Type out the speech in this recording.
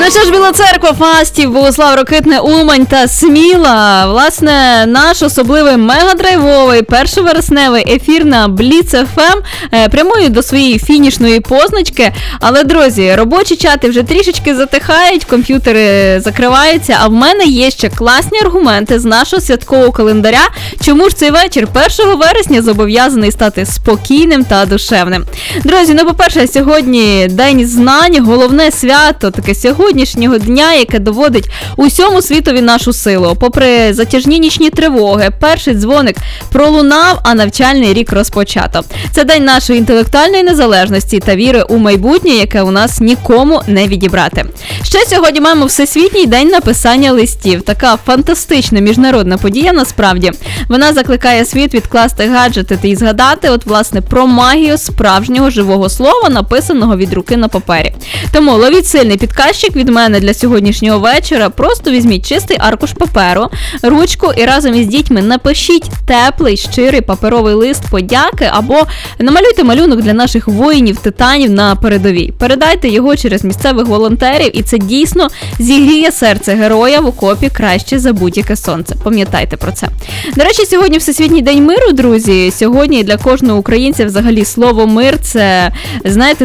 Ну що ж, Біла Церква, Фастів, Богослав Рокитне, Умань та Сміла. Власне, наш особливий мегадрайвовий першовересневий ефір на Бліц ФМ прямує до своєї фінішної позначки. Але, друзі, робочі чати вже трішечки затихають, комп'ютери закриваються, а в мене є ще класні аргументи з нашого святкового календаря, чому ж цей вечір 1 вересня зобов'язаний стати спокійним та душевним. Друзі, ну, по-перше, сьогодні День знань, головне свято таке сьогоднішнього дня, яке доводить усьому світові нашу силу. Попри затяжні нічні тривоги, перший дзвоник пролунав, а навчальний рік розпочато. Це день нашої інтелектуальної незалежності та віри у майбутнє, яке у нас нікому не відібрати. Ще сьогодні маємо Всесвітній день написання листів. Така фантастична міжнародна подія насправді. Вона закликає світ відкласти гаджети і згадати, власне, про магію справжнього живого слова, написаного від руки на папері. Тому ловіть сильний підказчик від мене для сьогоднішнього вечора. Просто візьміть чистий аркуш паперу, ручку і разом із дітьми напишіть теплий, щирий паперовий лист подяки або намалюйте малюнок для наших воїнів-титанів на передовій. Передайте його через місцевих волонтерів, і це дійсно зігріє серце героя в окопі краще за будь-яке сонце. Пам'ятайте про це. До речі, сьогодні Всесвітній день миру, друзі. Сьогодні для кожного українця взагалі слово «мир» – це, знаєте,